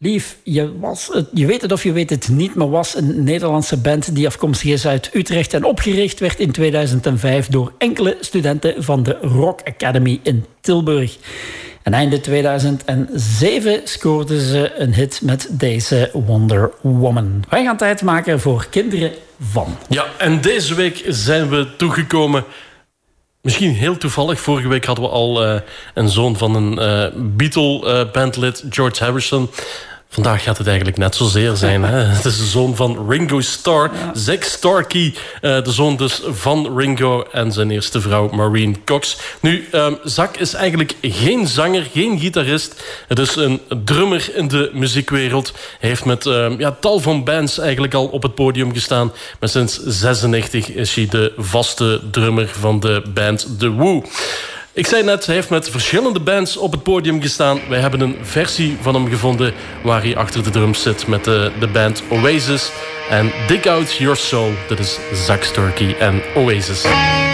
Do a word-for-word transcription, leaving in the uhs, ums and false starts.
Lief, je, was het, je weet het of je weet het niet, maar was een Nederlandse band die afkomstig is uit Utrecht en opgericht werd in tweeduizend vijf door enkele studenten van de Rock Academy in Tilburg. En einde tweeduizend zeven scoorden ze een hit met deze Wonder Woman. Wij gaan tijd maken voor Kinderen van. Ja, en deze week zijn we toegekomen... Misschien heel toevallig. Vorige week hadden we al uh, een zoon van een uh, Beatle-bandlid, uh, George Harrison. Vandaag gaat het eigenlijk net zozeer zijn. Hè? Het is de zoon van Ringo Starr, ja. Zack Starkey. Uh, de zoon dus van Ringo en zijn eerste vrouw Maureen Cox. Nu, um, Zack is eigenlijk geen zanger, geen gitarist. Het is een drummer in de muziekwereld. Hij heeft met um, ja, tal van bands eigenlijk al op het podium gestaan. Maar sinds zesennegentig is hij de vaste drummer van de band The Who. Ik zei net, hij heeft met verschillende bands op het podium gestaan. Wij hebben een versie van hem gevonden waar hij achter de drums zit met de, de band Oasis. En Dig Out Your Soul, dat is Zack Starkey en Oasis.